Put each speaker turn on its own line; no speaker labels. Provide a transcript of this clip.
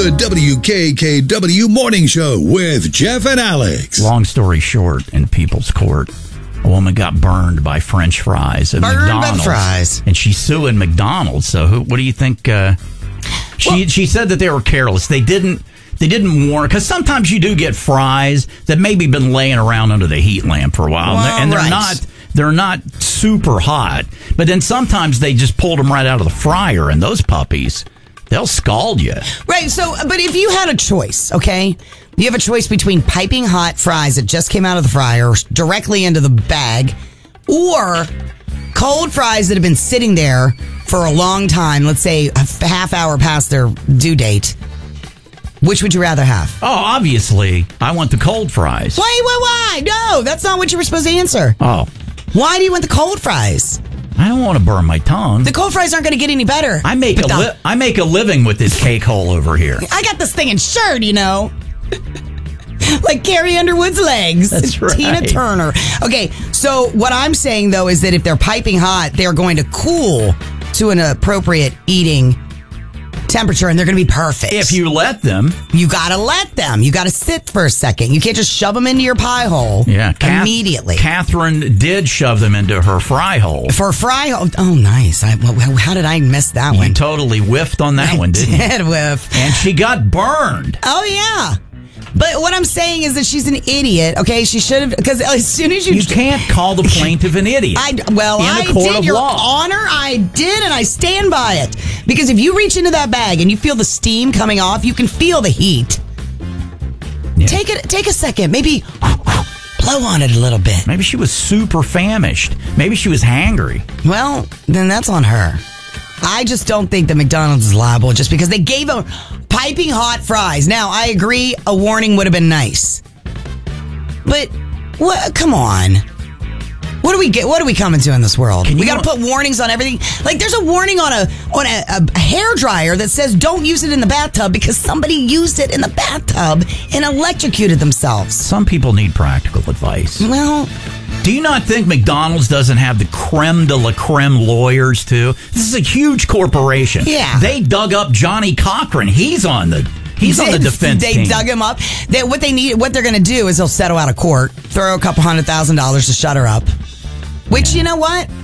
The WKKW Morning Show with Jeff and Alex.
Long story short, in People's Court, a woman got burned by French fries at McDonald's.
By fries.
And she's suing McDonald's. So what do you think? She said that they were careless. They didn't warn, because sometimes you do get fries that maybe been laying around under the heat lamp for a while, and they're not super hot. But then sometimes they just pulled them right out of the fryer, and those puppies, they'll scald you.
Right. So, but if you had a choice, okay, you have a choice between piping hot fries that just came out of the fryer directly into the bag, or cold fries that have been sitting there for a long time, let's say a half hour past their due date. Which would you rather have?
Oh, obviously, I want the cold fries.
Why? No, that's not what you were supposed to answer.
Oh.
Why do you want the cold fries?
I don't want to burn my tongue.
The cold fries aren't going to get any better.
I make a living with this cake hole over here.
I got this thing insured, you know. Like Carrie Underwood's legs.
That's right.
Tina Turner. Okay, so what I'm saying, though, is that if they're piping hot, they're going to cool to an appropriate eating temperature, and they're going to be perfect.
If you let them.
You got to let them. You got to sit for a second. You can't just shove them into your pie hole immediately.
Catherine did shove them into her fry hole.
For fry hole? Oh, nice. How did I miss that one?
You totally whiffed on that one, didn't you?
I did whiff.
And she got burned.
Oh, yeah. But what I'm saying is that she's an idiot, okay? She should have, because as soon as you
can't call the plaintiff an idiot.
I did, Your Honor, I did, and I stand by it. Because if you reach into that bag and you feel the steam coming off, you can feel the heat. Yeah. Take a second, maybe blow on it a little bit.
Maybe she was super famished. Maybe she was hangry.
Well, then that's on her. I just don't think that McDonald's is liable just because they gave her piping hot fries. Now, I agree, a warning would have been nice. But, come on. What do we get? What are we coming to in this world? We got to put warnings on everything. Like, there's a warning on a hairdryer that says don't use it in the bathtub because somebody used it in the bathtub and electrocuted themselves.
Some people need practical advice.
Well,
do you not think McDonald's doesn't have the creme de la creme lawyers, too? This is a huge corporation.
Yeah.
They dug up Johnny Cochran. He's on the defense team.
They dug him up. What they're going to do is they'll settle out of court, throw a couple $100,000 to shut her up. Which, you know what?